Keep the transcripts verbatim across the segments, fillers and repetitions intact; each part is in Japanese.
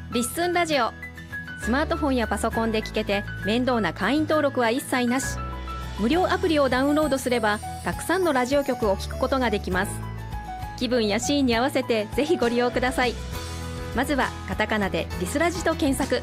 リッスンラジオ。スマートフォンやパソコンで聞けて面倒な会員登録は一切なし。無料アプリをダウンロードすればたくさんのラジオ局を聞くことができます。気分やシーンに合わせてぜひご利用ください。まずはカタカナでリスラジと検索。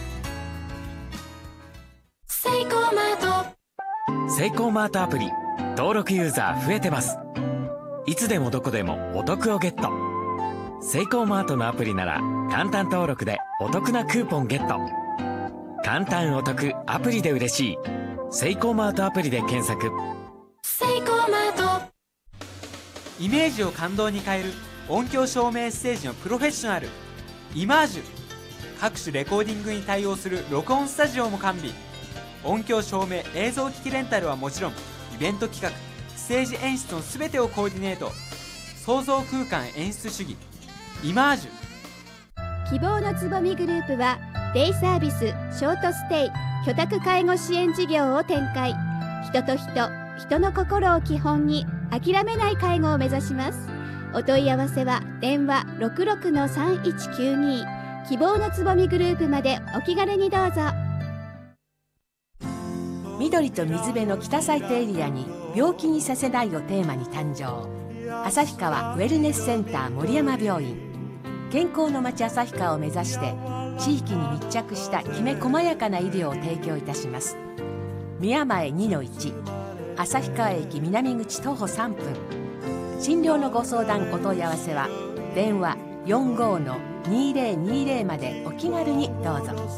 セイコーマート。 セイコーマートアプリ登録ユーザー増えてます。いつでもどこでもお得をゲット。セイコーマートのアプリなら簡単登録でお得なクーポンゲット。簡単お得アプリで嬉しい。セイコーマートアプリで検索。 セイコーマート。 イメージを感動に変える音響照明ステージのプロフェッショナルイマージュ。各種レコーディングに対応する録音スタジオも完備。音響照明映像機器レンタルはもちろん、イベント企画ステージ演出の全てをコーディネート。創造空間演出主義イマージュ。 希望のつぼみグループはデイサービス、ショートステイ、居宅介護支援事業を展開。人と人、人の心を基本に諦めない介護を目指します。お問い合わせは電話 ろくろくのさんいちきゅうに 希望のつぼみグループまでお気軽にどうぞ。 緑と水辺の北サイトエリアに病気にさせないをテーマに誕生。旭川ウェルネスセンター森山病院。健康の街旭川を目指して地域に密着したきめ細やかな医療を提供いたします。宮前 にのいち 旭川駅南口徒歩さんぷん。診療のご相談お問い合わせは電話 よんごーのにーぜろにーぜろ までお気軽にどうぞ。